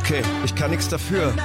Okay, ich kann nichts dafür,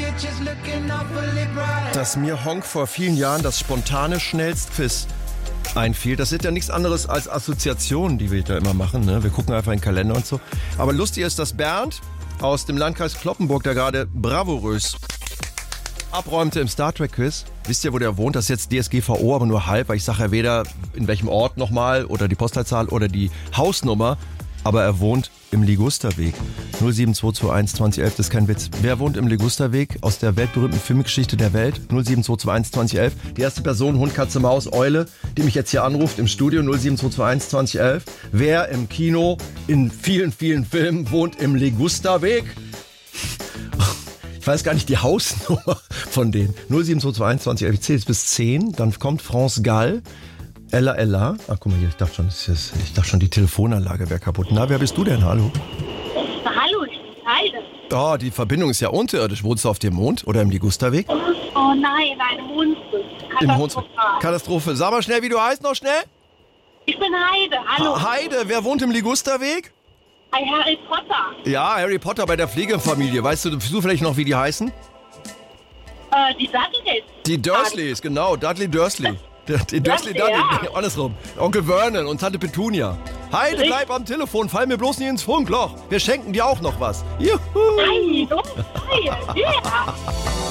dass mir Honk vor vielen Jahren das spontane Schnellstquiz einfiel. Das sind ja nichts anderes als Assoziationen, die wir da immer machen. Ne? Wir gucken einfach in den Kalender und so. Aber lustig ist, dass Bernd aus dem Landkreis Cloppenburg, der gerade bravourös abräumte im Star Trek Quiz. Wisst ihr, wo der wohnt? Das ist jetzt DSGVO, aber nur halb, weil ich sage ja weder in welchem Ort nochmal oder die Postleitzahl oder die Hausnummer. Aber er wohnt im Ligusterweg. 07221 2011, das ist kein Witz. Wer wohnt im Ligusterweg aus der weltberühmten Filmgeschichte der Welt? 07221 2011. Die erste Person, Hund, Katze, Maus, Eule, die mich jetzt hier anruft im Studio. 07221 2011. Wer im Kino in vielen, vielen Filmen wohnt im Ligusterweg? Ich weiß gar nicht die Hausnummer von denen. 07221 2011. Ich zähle jetzt bis 10. Dann kommt France Gall. Ella. Ach, guck mal hier, ich dachte schon, die Telefonanlage wäre kaputt. Na, wer bist du denn? Hallo? Hallo, ich bin Heide. Oh, die Verbindung ist ja unterirdisch. Wohnst du auf dem Mond oder im Ligusterweg? Oh nein, im Hunsrück. Im Hunsrück. Katastrophe. Sag mal schnell, wie du heißt noch schnell? Ich bin Heide, hallo. Heide, wer wohnt im Ligusterweg? Harry Potter. Ja, Harry Potter bei der Pflegefamilie. Weißt du vielleicht noch, wie die heißen? Die Dudleys. Die Dursleys, genau. Dudley Dursley. Die Dursley, Ja. andersrum. Onkel Vernon und Tante Petunia. Heide, bleib am Telefon, fall mir bloß nicht ins Funkloch. Wir schenken dir auch noch was. Juhu. Nein, oh, geil, yeah.